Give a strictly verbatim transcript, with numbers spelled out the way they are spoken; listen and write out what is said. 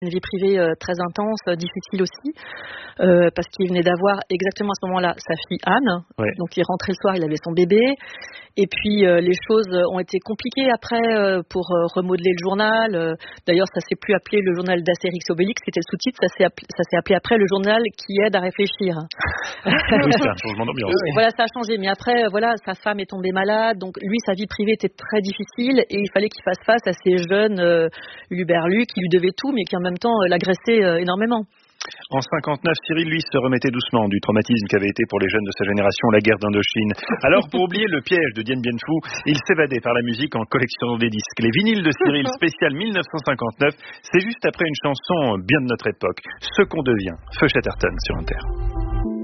Une vie privée euh, très intense, euh, difficile aussi, euh, parce qu'il venait d'avoir exactement à ce moment-là sa fille Anne. Ouais. Donc il rentrait le soir, il avait son bébé. Et puis euh, les choses ont été compliquées après euh, pour euh, remodeler le journal. Euh, d'ailleurs, ça s'est plus appelé le journal d'Astérix Obélix, c'était le sous-titre. Ça s'est appelé, ça s'est appelé après le journal qui aide à réfléchir. Oui, c'est un changement d'ambiance. Et voilà, ça a changé. Mais après, euh, voilà, sa femme est tombée malade, donc lui, sa vie privée était très difficile et il fallait qu'il fasse face à ces jeunes euh, luberlus qui lui devaient tout, mais qui en même temps euh, l'agressaient euh, énormément. En cinquante-neuf, Cyril, lui, se remettait doucement du traumatisme qu'avait été pour les jeunes de sa génération la guerre d'Indochine. Alors, pour oublier le piège de Dien Bien Phu, il s'évadait par la musique en collectionnant des disques. Les vinyles de Cyril spécial mille neuf cent cinquante-neuf, c'est juste après une chanson bien de notre époque, Ce qu'on devient. Feu Chatterton sur Inter.